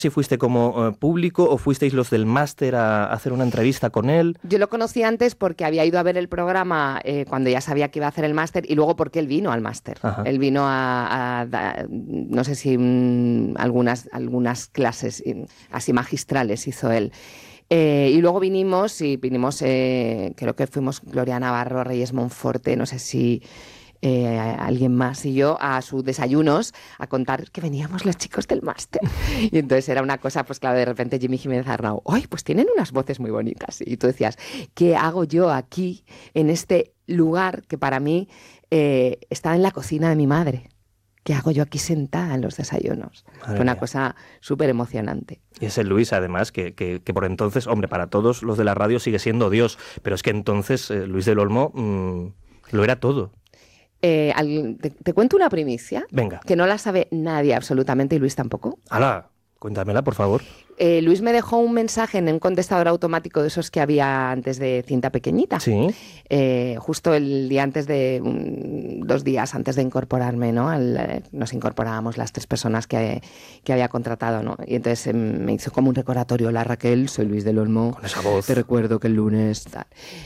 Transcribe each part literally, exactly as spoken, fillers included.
si fuiste como uh, público o fuisteis los del máster a, a hacer una entrevista con él. Yo lo conocí antes porque había ido a ver el programa eh, cuando ya sabía que iba a hacer el máster y luego porque él vino al máster. Ajá. Él vino a, a, a no sé si mmm, algunas, algunas clases así magistrales hizo él. Eh, y luego vinimos y vinimos, eh, creo que fuimos Gloria Navarro, Reyes Monforte, no sé si... Eh, alguien más y yo a sus desayunos a contar que veníamos los chicos del máster y entonces era una cosa, pues claro, de repente Jimmy Jiménez Arnau, ¡ay, pues tienen unas voces muy bonitas! Y tú decías, ¿qué hago yo aquí en este lugar que para mí eh, estaba en la cocina de mi madre? ¿Qué hago yo aquí sentada en los desayunos? Madre Fue una mía. cosa súper emocionante. Y ese Luis, además, que, que, que por entonces, hombre, para todos los de la radio sigue siendo Dios, pero es que entonces eh, Luis del Olmo mmm, lo era todo. Eh, al, te, te cuento una primicia. Venga. Que no la sabe nadie absolutamente y Luis tampoco. ¡Hala! Cuéntamela, por favor. Eh, Luis me dejó un mensaje en un contestador automático de esos que había antes de cinta pequeñita. Sí. Eh, justo el día antes de, um, dos días antes de incorporarme, ¿no? Al, eh, nos incorporábamos las tres personas que, que había contratado, ¿no? Y entonces eh, me hizo como un recordatorio. Hola Raquel, soy Luis del Olmo. Con esa voz. Te recuerdo que el lunes... Tal.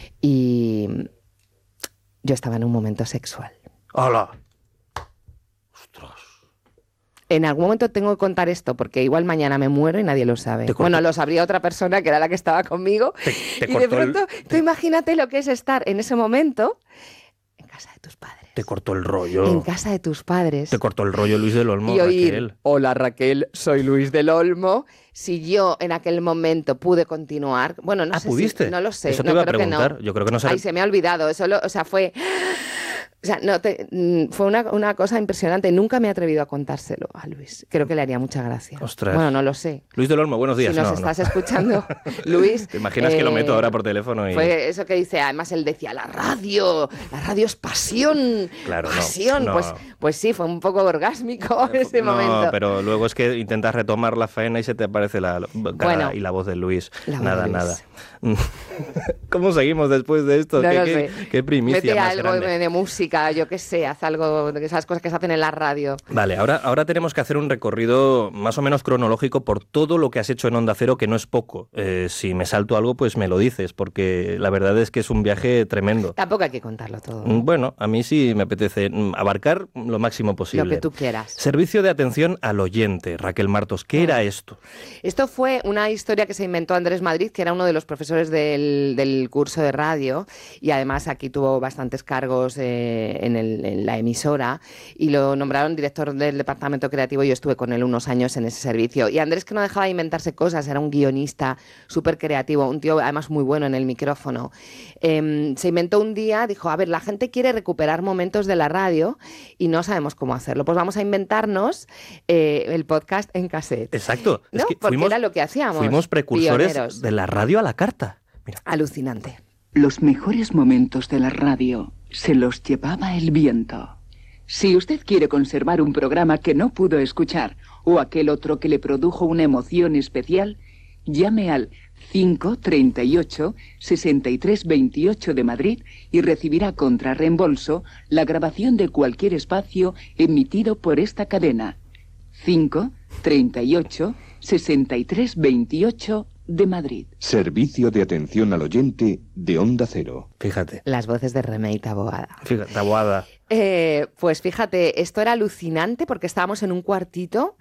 Y yo estaba en un momento sexual. ¡Hala! ¡Ostras! En algún momento tengo que contar esto, porque igual mañana me muero y nadie lo sabe. Bueno, lo sabría otra persona que era la que estaba conmigo. Te, te y de pronto, el... tú imagínate lo que es estar en ese momento en casa de tus padres. Te cortó el rollo. En casa de tus padres. Te cortó el rollo Luis del Olmo, y oír, Raquel. Hola Raquel, soy Luis del Olmo. Si yo en aquel momento pude continuar, bueno, no ah, sé ¿pudiste? si, no lo sé. Eso te no, iba a creo preguntar. Que no. Yo creo que no se... Ay, se me ha olvidado. Eso lo, o sea, fue... O sea, no te, fue una, una cosa impresionante. Nunca me he atrevido a contárselo a Luis. Creo que le haría mucha gracia. Ostras. Bueno, no lo sé. Luis del Olmo, buenos días. Si nos no, estás no. escuchando, Luis... ¿Te imaginas eh, que lo meto ahora por teléfono? Y... Fue eso que dice, además él decía, la radio, la radio es pasión. Claro, pasión. no, no. Pues, pues sí, fue un poco orgásmico en ese no, momento. No, pero luego es que intentas retomar la faena y se te aparece la cara bueno, y la voz de Luis. La nada, de Luis. nada. ¿Cómo seguimos después de esto? No ¿Qué, lo qué, sé. qué primicia Mete más algo grande? de música, yo qué sé, haz algo de esas cosas que se hacen en la radio. Vale, ahora, ahora tenemos que hacer un recorrido más o menos cronológico por todo lo que has hecho en Onda Cero, que no es poco. Eh, si me salto algo, pues me lo dices, porque la verdad es que es un viaje tremendo. Tampoco hay que contarlo todo. Bueno, a mí sí me apetece abarcar lo máximo posible. Lo que tú quieras. Servicio de atención al oyente, Raquel Martos. ¿Qué era esto? Esto fue una historia que se inventó Andrés Madrid, que era uno de los profesores del, del curso de radio, y además aquí tuvo bastantes cargos eh, en, el, en la emisora, y lo nombraron director del departamento creativo. Yo estuve con él unos años en ese servicio. Y Andrés, que no dejaba de inventarse cosas, era un guionista súper creativo, un tío además muy bueno en el micrófono. Eh, se inventó un día, dijo, a ver, la gente quiere recuperar momentos de la radio y no sabemos cómo hacerlo. Pues vamos a inventarnos eh, el podcast en cassette. Exacto. ¿No? Es que Porque fuimos, era lo que hacíamos. Fuimos precursores pioneros. de la radio a la carta. Mira. Alucinante. Los mejores momentos de la radio se los llevaba el viento. Si usted quiere conservar un programa que no pudo escuchar o aquel otro que le produjo una emoción especial, llame al cinco treinta y ocho sesenta y tres veintiocho de Madrid y recibirá contra reembolso la grabación de cualquier espacio emitido por esta cadena. cinco treinta y ocho sesenta y tres veintiocho de Madrid. Servicio de atención al oyente de Onda Cero. Fíjate. Las voces de Remey Taboada. Fíjate, Taboada. Eh, pues fíjate, esto era alucinante porque estábamos en un cuartito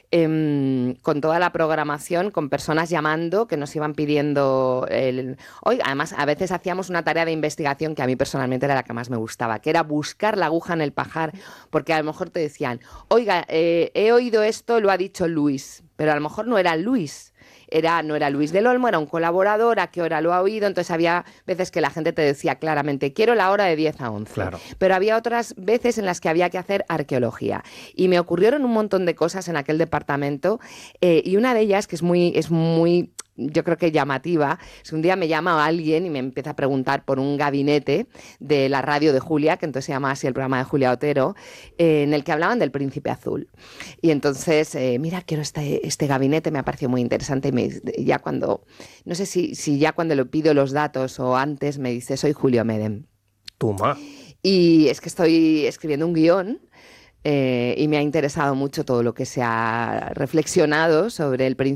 eh, con toda la programación, con personas llamando que nos iban pidiendo el... Hoy, además, a veces hacíamos una tarea de investigación que a mí personalmente era la que más me gustaba, que era buscar la aguja en el pajar, porque a lo mejor te decían, oiga, eh, he oído esto, lo ha dicho Luis, pero a lo mejor no era Luis. Era, no era Luis del Olmo, era un colaborador, a qué hora lo ha oído. Entonces había veces que la gente te decía claramente, quiero la hora de diez a once. Claro. Pero había otras veces en las que había que hacer arqueología. Y me ocurrieron un montón de cosas en aquel departamento, eh, y una de ellas, que es muy, es muy, yo creo que llamativa, es un día me llama alguien y me empieza a preguntar por un gabinete de la radio de Julia, que entonces se llama así el programa de Julia Otero, eh, en el que hablaban del Príncipe Azul. Y entonces, eh, mira, quiero este, este gabinete, me ha parecido muy interesante. Y me, ya cuando, no sé si, si ya cuando le pido los datos o antes, me dice, soy Julio Medem. Toma. Y es que estoy escribiendo un guión eh, y me ha interesado mucho todo lo que se ha reflexionado sobre el principio